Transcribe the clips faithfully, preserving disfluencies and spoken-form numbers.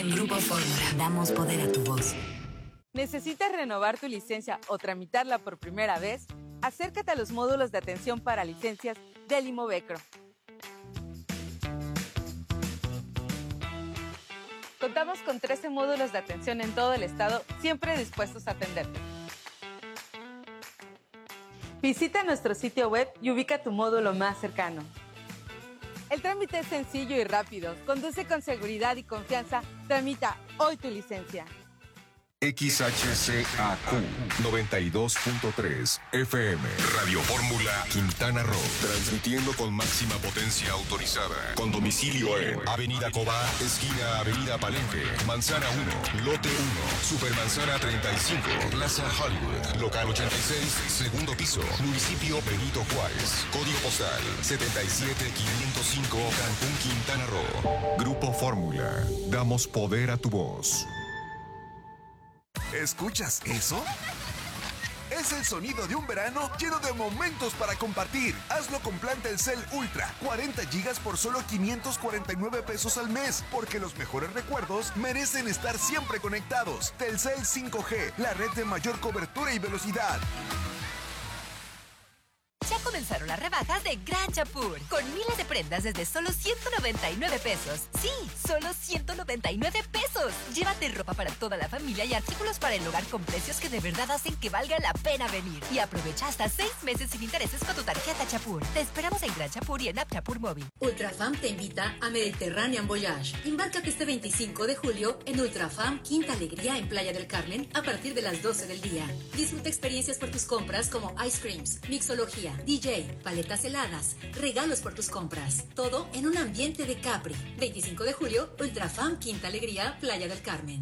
Grupo Fórmula, damos poder a tu voz. ¿Necesitas renovar tu licencia o tramitarla por primera vez? Acércate a los módulos de atención para licencias del Imovecro. Contamos con trece módulos de atención en todo el estado, siempre dispuestos a atenderte. Visita nuestro sitio web y ubica tu módulo más cercano. El trámite es sencillo y rápido. Conduce con seguridad y confianza. Tramita hoy tu licencia. X H C A Q noventa y dos punto tres F M Radio Fórmula Quintana Roo, transmitiendo con máxima potencia autorizada, con domicilio en Avenida Cobá, esquina Avenida Palenque, Manzana uno, Lote uno, Supermanzana treinta y cinco, Plaza Hollywood, Local ochenta y seis, segundo piso, Municipio Benito Juárez, Código postal setenta y siete quinientos cinco, Cancún, Quintana Roo. Grupo Fórmula, damos poder a tu voz. ¿Escuchas eso? Es el sonido de un verano lleno de momentos para compartir. Hazlo con plan Telcel Ultra, cuarenta gigas por solo quinientos cuarenta y nueve pesos al mes, porque los mejores recuerdos merecen estar siempre conectados. Telcel cinco G, la red de mayor cobertura y velocidad. Ya comenzaron las rebajas de Gran Chapur, con miles de prendas desde solo ciento noventa y nueve pesos. Sí, solo ciento noventa y nueve pesos. Llévate ropa para toda la familia y artículos para el hogar con precios que de verdad hacen que valga la pena venir. Y aprovecha hasta seis meses sin intereses con tu tarjeta Chapur. Te esperamos en Gran Chapur y en App Chapur Móvil. Ultrafam te invita a Mediterranean Voyage. Embárcate este veinticinco de julio en Ultrafam Quinta Alegría en Playa del Carmen a partir de las doce del día. Disfruta experiencias por tus compras como ice creams, mixología, D J, paletas heladas, regalos por tus compras. Todo en un ambiente de Capri. veinticinco de julio, Ultrafam Quinta Alegría, Playa del Carmen.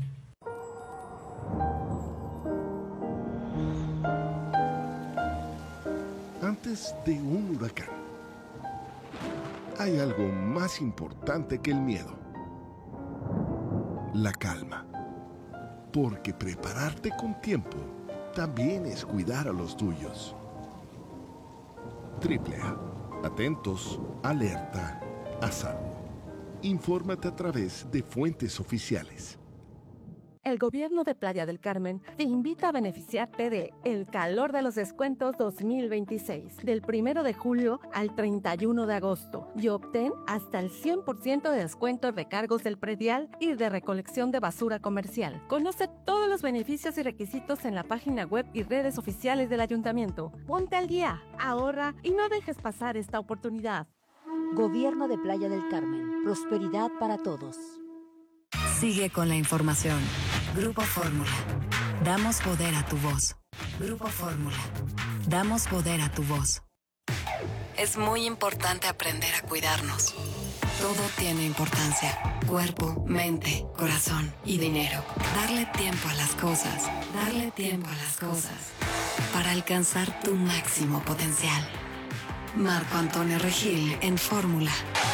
Antes de un huracán, hay algo más importante que el miedo: la calma. Porque prepararte con tiempo también es cuidar a los tuyos. Triple A. Atentos, alerta, a salvo. Infórmate a través de fuentes oficiales. El gobierno de Playa del Carmen te invita a beneficiarte de El Calor de los Descuentos dos mil veintiséis, del primero de julio al treinta y uno de agosto, y obtén hasta el cien por ciento de descuento en recargos del predial y de recolección de basura comercial. Conoce todos los beneficios y requisitos en la página web y redes oficiales del ayuntamiento. Ponte al día, ahorra y no dejes pasar esta oportunidad. Gobierno de Playa del Carmen. Prosperidad para todos. Sigue con la información. Grupo Fórmula. Damos poder a tu voz. Grupo Fórmula. Damos poder a tu voz. Es muy importante aprender a cuidarnos. Todo tiene importancia. Cuerpo, mente, corazón y dinero. Darle tiempo a las cosas. Darle tiempo a las cosas. Para alcanzar tu máximo potencial. Marco Antonio Regil en Fórmula.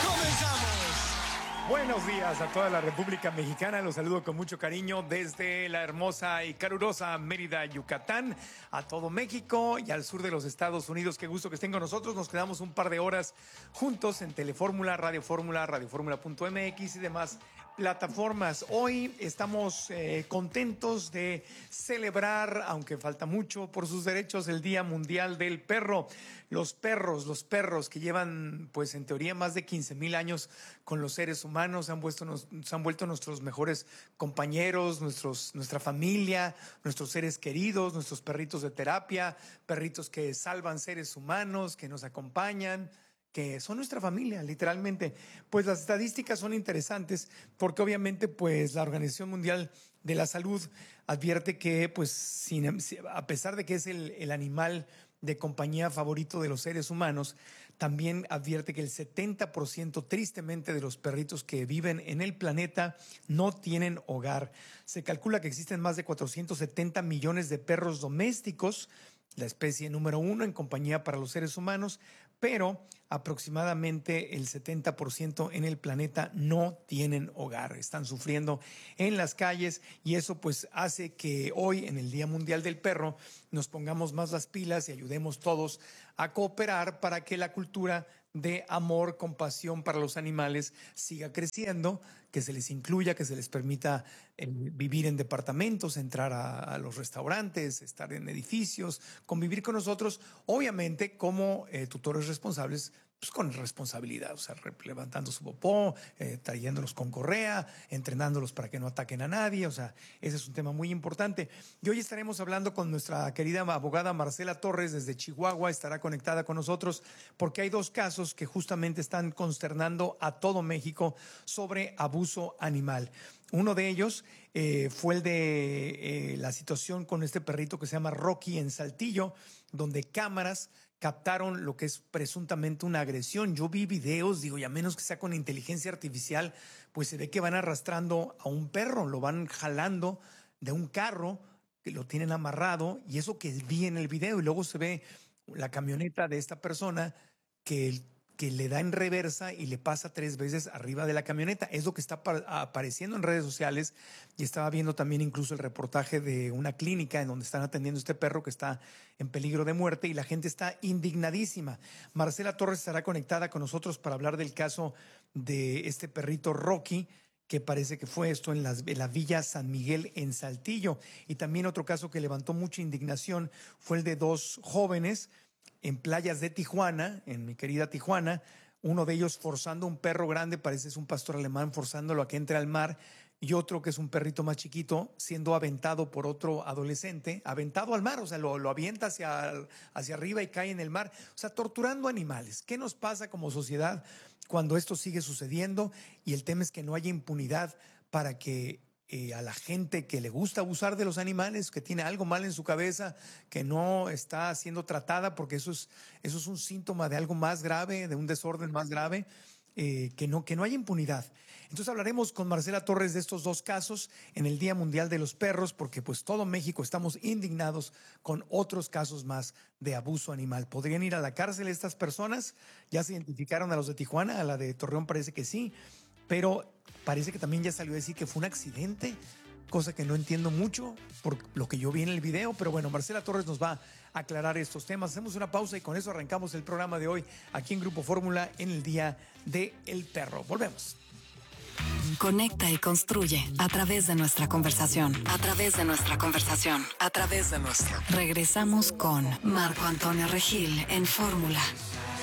Buenos días a toda la República Mexicana. Los saludo con mucho cariño desde la hermosa y calurosa Mérida, Yucatán, a todo México y al sur de los Estados Unidos. Qué gusto que estén con nosotros. Nos quedamos un par de horas juntos en Telefórmula, Radio Fórmula, radio fórmula punto m x y demás plataformas. Hoy estamos eh, contentos de celebrar, aunque falta mucho, por sus derechos, el Día Mundial del Perro. Los perros, los perros que llevan, pues en teoría, más de quince mil años con los seres humanos, se han, vuelto, nos, se han vuelto nuestros mejores compañeros, nuestros, nuestra familia, nuestros seres queridos, nuestros perritos de terapia, perritos que salvan seres humanos, que nos acompañan, que son nuestra familia, literalmente. Pues las estadísticas son interesantes porque obviamente pues la Organización Mundial de la Salud advierte que pues sin, a pesar de que es el, el animal de compañía favorito de los seres humanos, también advierte que el setenta por ciento tristemente de los perritos que viven en el planeta no tienen hogar. Se calcula que existen más de cuatrocientos setenta millones de perros domésticos, la especie número uno en compañía para los seres humanos, pero aproximadamente el setenta por ciento en el planeta no tienen hogar, están sufriendo en las calles y eso pues hace que hoy en el Día Mundial del Perro nos pongamos más las pilas y ayudemos todos a cooperar para que la cultura de amor, compasión para los animales siga creciendo, que se les incluya, que se les permita eh, vivir en departamentos, entrar a, a los restaurantes, estar en edificios, convivir con nosotros, obviamente como eh, tutores responsables, pues con responsabilidad, o sea, levantando su popó, eh, trayéndolos con correa, entrenándolos para que no ataquen a nadie, o sea, ese es un tema muy importante. Y hoy estaremos hablando con nuestra querida abogada Marcela Torres desde Chihuahua, estará conectada con nosotros porque hay dos casos que justamente están consternando a todo México sobre abuso animal. Uno de ellos eh, fue el de eh, la situación con este perrito que se llama Rocky en Saltillo, donde cámaras captaron lo que es presuntamente una agresión. Yo vi videos, digo, y a menos que sea con inteligencia artificial, pues se ve que van arrastrando a un perro, lo van jalando de un carro, que lo tienen amarrado, y eso que vi en el video, y luego se ve la camioneta de esta persona que, que le da en reversa y le pasa tres veces arriba de la camioneta. Es lo que está apareciendo en redes sociales, y estaba viendo también incluso el reportaje de una clínica en donde están atendiendo a este perro que está en peligro de muerte, y la gente está indignadísima. Marcela Torres estará conectada con nosotros para hablar del caso de este perrito Rocky, que parece que fue esto en, las, en la Villa San Miguel en Saltillo. Y también otro caso que levantó mucha indignación fue el de dos jóvenes en playas de Tijuana, en mi querida Tijuana, uno de ellos forzando un perro grande, parece es un pastor alemán, forzándolo a que entre al mar, y otro que es un perrito más chiquito siendo aventado por otro adolescente, aventado al mar, o sea, lo, lo avienta hacia, hacia arriba y cae en el mar, o sea, torturando animales. ¿Qué nos pasa como sociedad cuando esto sigue sucediendo? Y el tema es que no haya impunidad para que eh, a la gente que le gusta abusar de los animales, que tiene algo mal en su cabeza, que no está siendo tratada, porque eso es, eso es un síntoma de algo más grave, de un desorden más grave, eh, que, no, que no haya impunidad. Entonces hablaremos con Marcela Torres de estos dos casos en el Día Mundial de los Perros, porque pues todo México estamos indignados con otros casos más de abuso animal. ¿Podrían ir a la cárcel estas personas? Ya se identificaron a los de Tijuana, a la de Torreón parece que sí, pero parece que también ya salió a decir que fue un accidente, cosa que no entiendo mucho por lo que yo vi en el video, pero bueno, Marcela Torres nos va a aclarar estos temas. Hacemos una pausa y con eso arrancamos el programa de hoy aquí en Grupo Fórmula en el Día del Perro. Volvemos. Conecta y construye a través de nuestra conversación. A través de nuestra conversación. A través de nuestra. Regresamos con Marco Antonio Regil en Fórmula.